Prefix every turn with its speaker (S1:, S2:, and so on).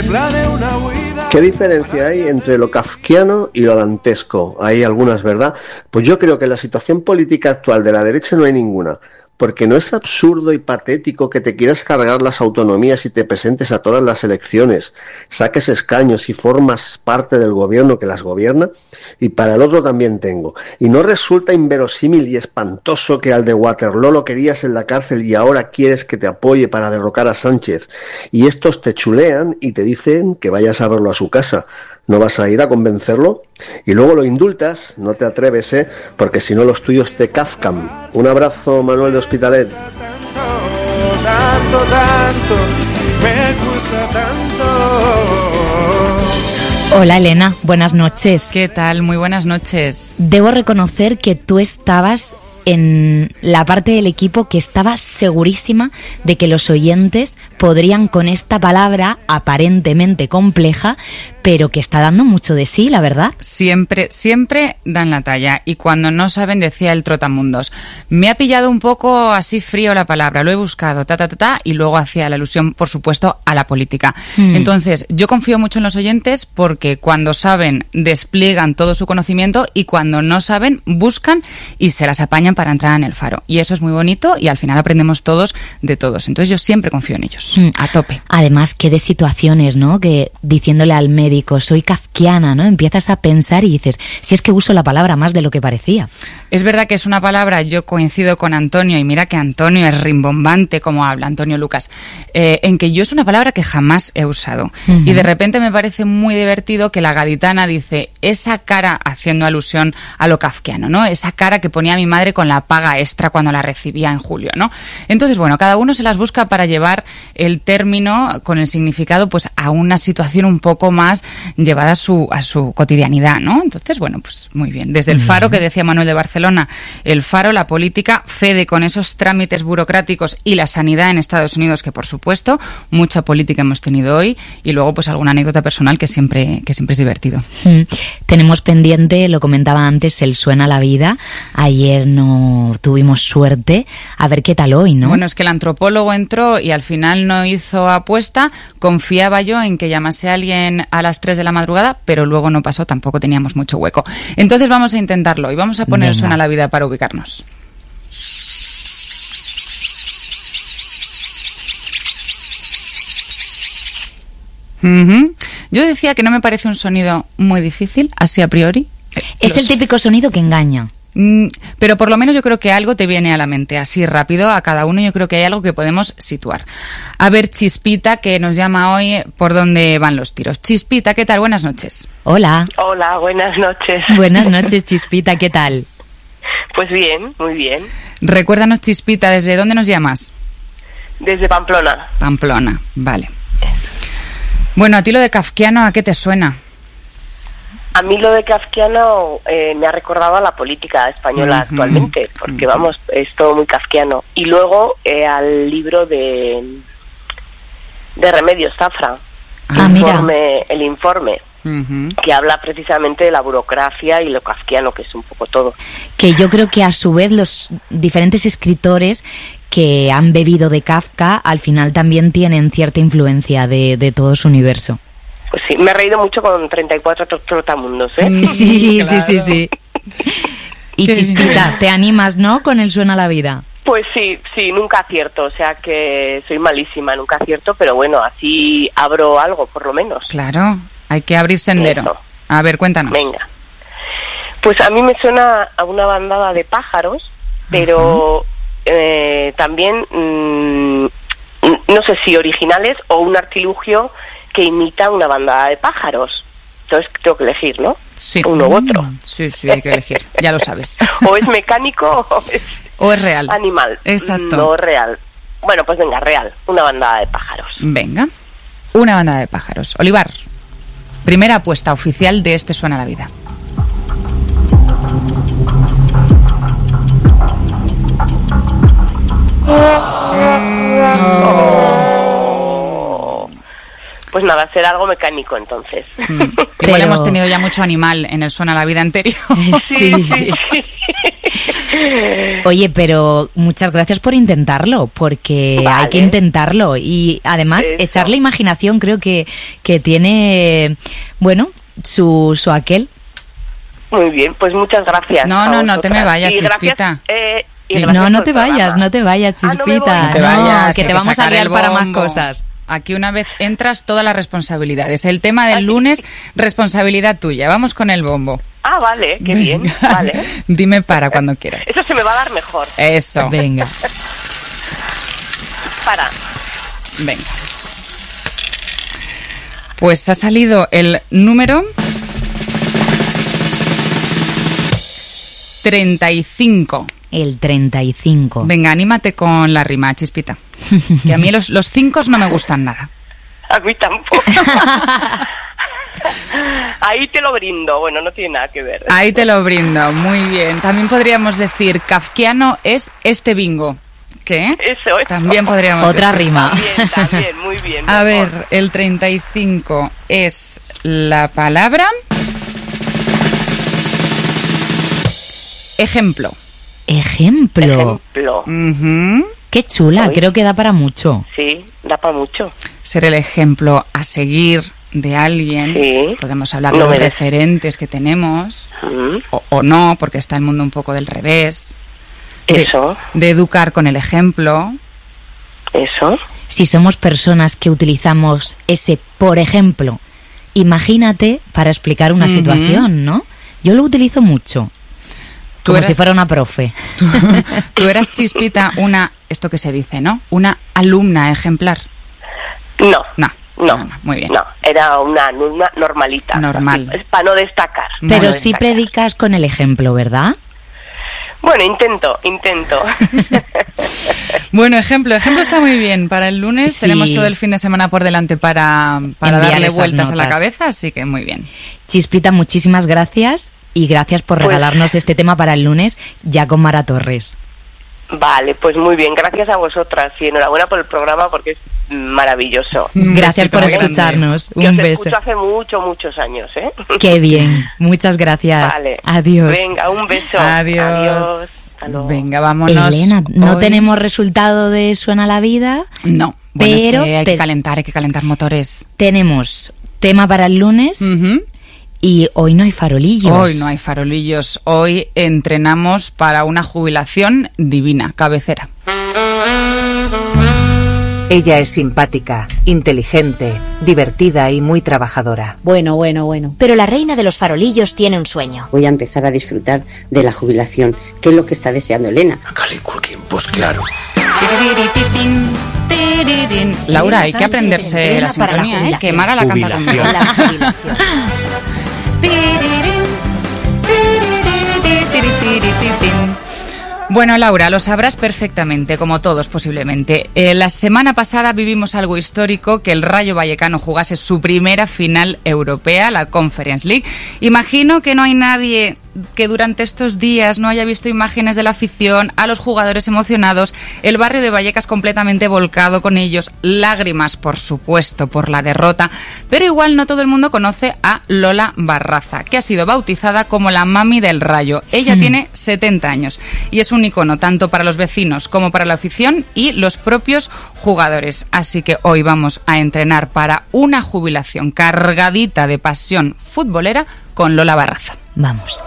S1: plane una huida.
S2: ¿Qué diferencia hay entre lo kafkiano y lo dantesco? Hay algunas, ¿verdad? Pues yo creo que en la situación política actual de la derecha no hay ninguna. Porque no es absurdo y patético que te quieras cargar las autonomías y te presentes a todas las elecciones, saques escaños y formas parte del gobierno que las gobierna, y para el otro también tengo. Y no resulta inverosímil y espantoso que al de Waterloo lo querías en la cárcel y ahora quieres que te apoye para derrocar a Sánchez, y estos te chulean y te dicen que vayas a verlo a su casa. ¿No vas a ir a convencerlo? Y luego lo indultas, no te atreves, porque si no los tuyos te kafkan. Un abrazo, Manuel de Hospitalet.
S1: Tanto, me gusta tanto.
S3: Hola Elena, buenas noches.
S4: ¿Qué tal? Muy buenas noches.
S3: Debo reconocer que tú estabas en la parte del equipo que estaba segurísima de que los oyentes podrían con esta palabra aparentemente compleja, pero que está dando mucho de sí, la verdad.
S4: Siempre dan la talla. Y cuando no saben, decía el Trotamundos, me ha pillado un poco así frío la palabra, lo he buscado, y luego hacía la alusión, por supuesto, a la política. Entonces, yo confío mucho en los oyentes porque cuando saben, despliegan todo su conocimiento y cuando no saben, buscan y se las apañan para entrar en el Faro. Y eso es muy bonito y al final aprendemos todos de todos. Entonces, yo siempre confío en ellos, a tope.
S3: Además, qué de situaciones, ¿no? Que diciéndole al médico, soy kafkiana, ¿no? Empiezas a pensar y dices, si es que uso la palabra más de lo que parecía.
S4: Es verdad que es una palabra, yo coincido con Antonio, y mira que Antonio es rimbombante como habla, Antonio Lucas, en que yo es una palabra que jamás he usado. Y de repente me parece muy divertido que la gaditana dice, esa cara, haciendo alusión a lo kafkiano, ¿no? Esa cara que ponía mi madre con la paga extra cuando la recibía en julio, ¿no? Entonces, bueno, cada uno se las busca para llevar el término con el significado pues a una situación un poco más llevada a su cotidianidad, ¿no? Entonces, bueno, pues muy bien. Desde el Faro, que decía Manuel de Barcelona, el Faro, la política, Fede con esos trámites burocráticos y la sanidad en Estados Unidos, que por supuesto, mucha política hemos tenido hoy, y luego pues alguna anécdota personal que siempre es divertido.
S3: Tenemos pendiente, lo comentaba antes, el Suena la Vida. Ayer no tuvimos suerte. A ver qué tal hoy, ¿no?
S4: Bueno, es que el antropólogo entró y al final no hizo apuesta. Confiaba yo en que llamase a alguien a las 3 de la madrugada, pero luego no pasó, tampoco teníamos mucho hueco. Entonces vamos a intentarlo y vamos a poner Suena la Vida para ubicarnos. Yo decía que no me parece un sonido muy difícil, así a priori.
S3: Es el típico sonido que engaña.
S4: Pero por lo menos yo creo que algo te viene a la mente, así rápido, a cada uno yo creo que hay algo que podemos situar. A ver, Chispita, que nos llama hoy, ¿por dónde van los tiros? Chispita, ¿qué tal? Buenas noches.
S3: Hola.
S5: Hola, buenas noches.
S3: Buenas noches, Chispita, ¿qué tal?
S5: Pues bien, muy bien.
S4: Recuérdanos, Chispita, ¿desde dónde nos llamas?
S5: Desde Pamplona.
S4: Pamplona, vale. Bueno, a ti lo de kafkiano, ¿a qué te suena?
S5: A mí lo de kafkiano me ha recordado a la política española actualmente, porque vamos, es todo muy kafkiano. Y luego al libro de Remedios Zafra, el informe, que habla precisamente de la burocracia y lo kafkiano, que es un poco todo.
S3: Que yo creo que a su vez los diferentes escritores que han bebido de Kafka al final también tienen cierta influencia de todo su universo.
S5: Pues sí, me he reído mucho con 34 trotamundos, ¿eh?
S3: Sí, claro. sí. Y Chispita, ¿te animas, no, con el Suena la Vida?
S5: Pues sí, nunca acierto, o sea que soy malísima, nunca acierto, pero bueno, así abro algo, por lo menos.
S4: Claro, hay que abrir sendero. Eso. A ver, cuéntanos.
S5: Venga. Pues a mí me suena a una bandada de pájaros, pero también, no sé si originales o un artilugio que imita una bandada de pájaros. Entonces tengo que elegir, ¿no?
S4: Sí.
S5: Uno u otro.
S4: Sí, hay que elegir, ya lo sabes.
S5: O es mecánico
S4: o es real.
S5: Animal.
S4: Exacto.
S5: No real. Bueno, pues venga, real. Una bandada de pájaros.
S4: Venga, una bandada de pájaros. Olivar, primera apuesta oficial de este Suena la Vida.
S5: Pues nada, será algo mecánico entonces.
S4: Igual hemos tenido ya mucho animal en el Suena la Vida anterior.
S5: Sí.
S3: Oye, pero muchas gracias por intentarlo, porque
S5: Vale.
S3: hay que intentarlo. Y además,
S5: Eso.
S3: echarle imaginación creo que tiene, bueno, su aquel.
S5: Muy bien, pues muchas gracias.
S4: No,
S5: a
S4: no
S5: vosotras.
S4: te me vayas,
S5: Y gracias,
S4: Chispita.
S5: y gracias
S3: No
S5: por
S3: te
S5: el
S3: vayas,
S5: programa.
S3: no te vayas,
S5: Ah, no me
S3: Chispita.
S5: voy.
S4: No te vayas,
S3: que
S4: que
S3: te vamos a
S4: sacar el
S3: liar para más
S4: bombo.
S3: cosas.
S4: Aquí una vez entras, todas las responsabilidades. El tema del lunes, responsabilidad tuya. Vamos con el bombo.
S5: Ah, vale, qué bien, vale.
S4: Dime para cuando quieras.
S5: Eso se me va a dar mejor.
S4: Eso.
S3: Venga.
S5: Para.
S4: Venga. Pues ha salido el número 35.
S3: El 35.
S4: Venga, anímate con la rima, Chispita. Que a mí los 5 no me gustan nada.
S5: A mí tampoco. Ahí te lo brindo. Bueno, no tiene nada que ver.
S4: Ahí te lo brindo, muy bien. También podríamos decir, kafkiano es este bingo. ¿Qué?
S5: Eso es.
S4: También podríamos
S3: Otra
S4: decir.
S3: rima.
S5: También, muy bien.
S4: A
S5: mejor.
S4: ver, el 35 es la palabra... Ejemplo.
S3: Ejemplo.
S4: Ujú.
S3: Qué chula,
S5: Uy.
S3: creo que da para mucho.
S5: Sí, da para mucho.
S4: Ser el ejemplo a seguir de alguien.
S5: Sí.
S4: Podemos hablar
S5: No
S4: de los
S5: merece.
S4: referentes que tenemos.
S5: Mm,
S4: O no, porque está el mundo un poco del revés.
S5: Eso,
S4: De educar con el ejemplo.
S5: eso.
S3: Si somos personas que utilizamos ese por ejemplo, imagínate para explicar una
S4: Ujú.
S3: situación, ¿no? Yo lo utilizo mucho.
S4: Tú
S3: Como
S4: eras-
S3: si fuera una profe.
S4: Tú eras, Chispita, esto que se dice, ¿no? Una alumna ejemplar.
S5: No.
S4: No.
S5: No,
S4: Muy bien.
S5: No, era una alumna normalita.
S4: Normal.
S5: Es para no destacar.
S4: No,
S3: Pero
S5: no
S3: sí
S5: destacar.
S3: predicas con el ejemplo, ¿verdad?
S5: Bueno, intento.
S4: Bueno, ejemplo está muy bien. Para el lunes
S3: Sí.
S4: tenemos todo el fin de semana por delante para
S3: Enviar
S4: darle
S3: esas
S4: vueltas a la
S3: notas.
S4: cabeza, así que muy bien.
S3: Chispita, muchísimas gracias y gracias por
S5: Pues-
S3: regalarnos este tema para el lunes ya con Mara Torres.
S5: Vale, pues muy bien. Gracias a vosotras y enhorabuena por el programa porque es maravilloso.
S4: Un
S3: Gracias
S4: besito
S3: por
S4: muy grande.
S3: escucharnos.
S5: Que
S3: Un
S5: os
S3: beso.
S5: escucho hace muchos años, ¿eh?
S3: Qué bien. Muchas gracias.
S5: Vale.
S3: Adiós.
S5: Venga, un beso.
S4: Adiós.
S5: Adiós. Hasta luego.
S4: Venga, vámonos.
S3: Elena, no
S4: hoy.
S3: tenemos resultado de Suena la Vida.
S4: No, bueno,
S3: Pero
S4: es que hay que calentar motores.
S3: Tenemos tema para el lunes
S4: Ujú.
S3: y hoy no hay farolillos.
S4: Hoy no hay farolillos. Hoy entrenamos para una jubilación divina, cabecera.
S6: Ella es simpática, inteligente, divertida y muy trabajadora.
S7: Bueno.
S8: Pero la reina de los farolillos tiene un sueño.
S9: Voy a empezar a disfrutar de la jubilación, que es lo que está deseando Elena.
S1: Pues claro.
S4: Laura, hay que
S8: Sánchez
S4: aprenderse
S8: entrena
S4: la
S8: para la
S4: sintonía, ¿eh?
S8: jubilación.
S4: Que Mara la canta conmigo.
S8: La jubilación.
S4: Bueno, Laura, lo sabrás perfectamente, como todos posiblemente. La semana pasada vivimos algo histórico, que el Rayo Vallecano jugase su primera final europea, la Conference League. Imagino que no hay nadie que durante estos días no haya visto imágenes de la afición, a los jugadores emocionados, el barrio de Vallecas completamente volcado con ellos, lágrimas, por supuesto, por la derrota, pero igual no todo el mundo conoce a Lola Barraza, que ha sido bautizada como la mami del Rayo. Ella tiene 70 años y es un icono tanto para los vecinos como para la afición y los propios jugadores. Así que hoy vamos a entrenar para una jubilación cargadita de pasión futbolera con Lola Barraza.
S3: Vamos.